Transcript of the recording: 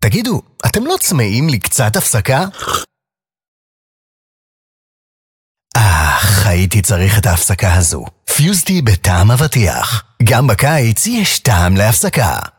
תגידו, אתם לא צמאים לי קצת הפסקה? הייתי צריך את ההפסקה הזו. פיוזטי בטעם אבטיח. גם בקיץ יש טעם להפסקה.